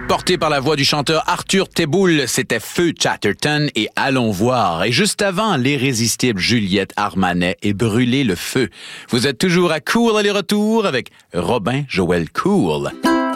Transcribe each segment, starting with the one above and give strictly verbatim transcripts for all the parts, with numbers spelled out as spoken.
Porté par la voix du chanteur Arthur Teboul, c'était Feu Chatterton et Allons voir. Et juste avant, l'irrésistible Juliette Armanet et Brûler le feu. Vous êtes toujours à Cool aller-retour avec Robin Joël Cool.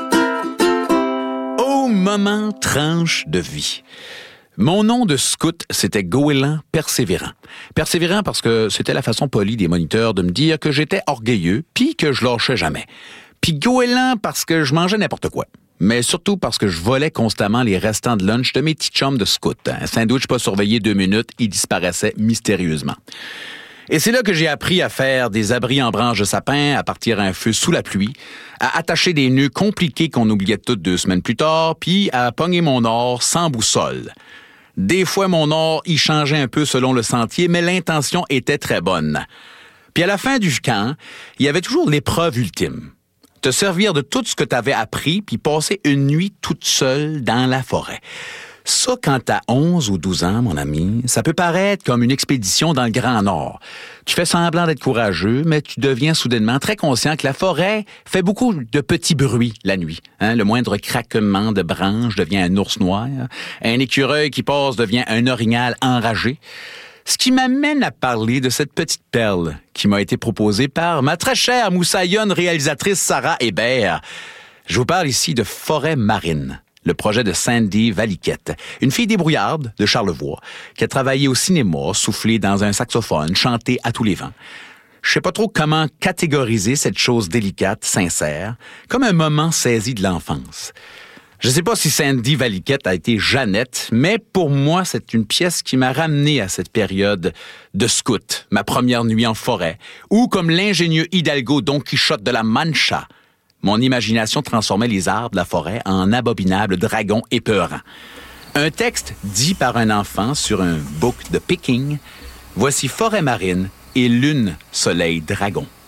Au moment tranche de vie. Mon nom de scout, c'était Goéland Persévérant. Persévérant parce que c'était la façon polie des moniteurs de me dire que j'étais orgueilleux puis que je lâchais jamais. Puis Goéland parce que je mangeais n'importe quoi. Mais surtout parce que je volais constamment les restants de lunch de mes petits chums de scout. Un sandwich pas surveillé deux minutes, il disparaissait mystérieusement. Et c'est là que j'ai appris à faire des abris en branches de sapin, à partir à un feu sous la pluie, à attacher des nœuds compliqués qu'on oubliait toutes deux semaines plus tard, puis à pogner mon or sans boussole. Des fois, mon or y changeait un peu selon le sentier, mais l'intention était très bonne. Puis à la fin du camp, il y avait toujours l'épreuve ultime. Te servir de tout ce que tu avais appris, puis passer une nuit toute seule dans la forêt. Ça, quand t'as onze ou douze ans, mon ami, ça peut paraître comme une expédition dans le Grand Nord. Tu fais semblant d'être courageux, mais tu deviens soudainement très conscient que la forêt fait beaucoup de petits bruits la nuit. Hein? Le moindre craquement de branches devient un ours noir. Un écureuil qui passe devient un orignal enragé. Ce qui m'amène à parler de cette petite perle qui m'a été proposée par ma très chère moussaillonne réalisatrice Sarah Hébert. Je vous parle ici de Forêt marine, le projet de Sandy Valiquette, une fille débrouillarde de Charlevoix qui a travaillé au cinéma, soufflé dans un saxophone, chanté à tous les vents. Je sais pas trop comment catégoriser cette chose délicate, sincère, comme un moment saisi de l'enfance. Je sais pas si Sandy Valiquette a été Jeannette, mais pour moi, c'est une pièce qui m'a ramené à cette période de scout, ma première nuit en forêt, ou comme l'ingénieux Hidalgo Don Quichotte de la Mancha. Mon imagination transformait les arbres de la forêt en abominables dragons épeurants. Un texte dit par un enfant sur un book de picking. Voici Forêt marine et Lune, Soleil, Dragon.